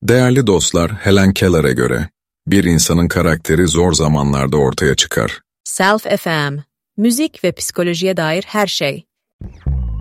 Değerli dostlar, Helen Keller'e göre, bir insanın karakteri zor zamanlarda ortaya çıkar. Self FM, müzik ve psikolojiye dair her şey.